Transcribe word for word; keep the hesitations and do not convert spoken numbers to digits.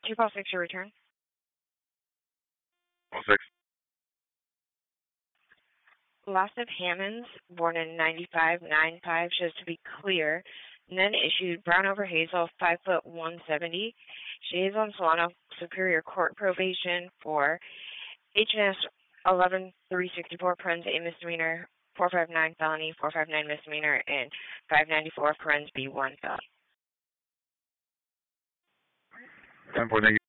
Two call six, your return. Call six. Loss of Hammonds, born in ninety-five ninety-five, shows to be clear. Then issued Brown over Hazel, five foot one seventy. She is on Solano Superior Court probation for H and S eleven three sixty-four, parens A misdemeanor, four five nine felony, four five nine misdemeanor, and five ninety-four parens B one felony. ten four, thank you.